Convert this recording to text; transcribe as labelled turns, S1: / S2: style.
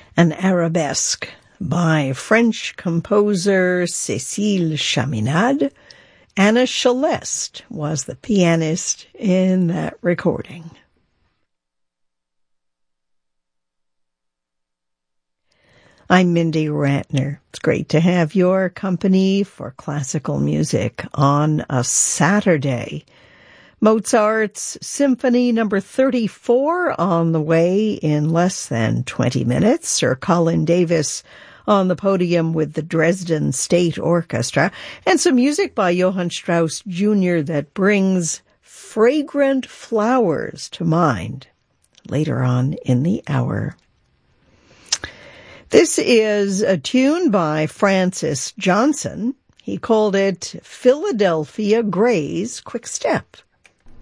S1: An arabesque by French composer Cécile Chaminade. Anna Celeste was the pianist in that recording. I'm Mindy Ratner. It's great to have your company for classical music on a Saturday. Mozart's Symphony No. 34 on the way in less than 20 minutes. Sir Colin Davis on the podium with the Dresden State Orchestra. And some music by Johann Strauss Jr. that brings fragrant flowers to mind later on in the hour. This is a tune by Francis Johnson. He called it Philadelphia Gray's Quick Step.